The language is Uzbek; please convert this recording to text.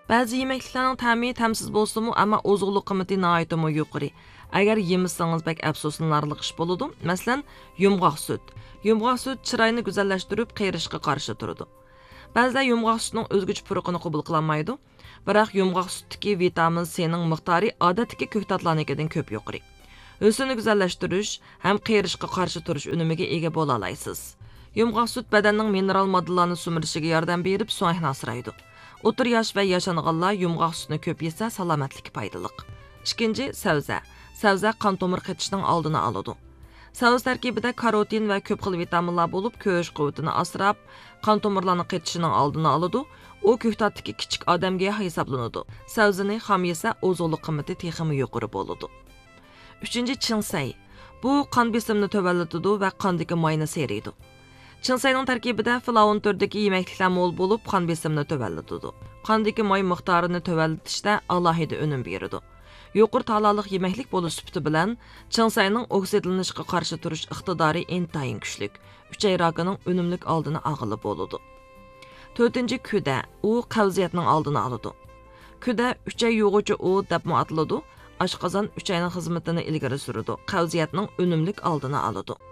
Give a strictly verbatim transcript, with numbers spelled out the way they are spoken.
Ba'zi yemekliklarning ta'mi tamsiz bo'lsa-mu, ammo ozuqlik qiymati nihoyatda yuqori. Agar yemasangiz bak afsuslanarli ish bo'ladi. Masalan, yumg'oq sut. Yumg'oq sut chiroyni go'zallashtirib, qiyirishga qarshi turadi. Ba'zida yumg'oq sutning o'zgacha puruqini qabul qilolmaydi. Biroq yumg'oq sutdagi vitamin C ning miqdori odatdagi ko'ktatlarnikidan ko'p yuqori. O'sini go'zallashtirish ham qiyirishga qarshi turish unimiga ega bo'la olasiz. Yumg'oq sut badanning mineral moddalarni sumirishiga yordam berib, sog'liqni asraydi. O'tir yosh va yashanganlar yumg'oq sutni ko'p yesa salomatlikka foydali. Ikkinchi, savza. Savza qon tomir qetishining oldini oladi. Savza tarkibida karotin va ko'p xil vitaminlar bo'lib, ko'rish quvvatini asrab, qon tomirlarning qetishining oldini oladi. U ko'ktatdagi kichik odamga hisoblanadi. Savzani xam yesa ozuqlik qiymati texmi yuqori bo'ladi. Uchinchi, chinsay. Bu qon besimini tövallatadi va qondagi mayni seriydi. Chinsayning tarkibida flavon turdagi yemekliklar mo'l bo'lib, qon besimini tövallatadi. Qondagi may miqdorini tövallatishda alohida unum beradi. Yuqori taloliq yemeklik bo'lish sifati bilan chinsayning oksidlanishga qarshi turish iqtidori intayin kuchli. Uchay rakining unumlik oldini og'ilib bo'ladi. To'rtinchi, kuda. U qavziyatning oldini oladi. Kuda uchay yo'g'uchi u deb ataladi. Oshqozon uchayning xizmatini ilgari suradi. Qavziyatning unumlik oldini oladi.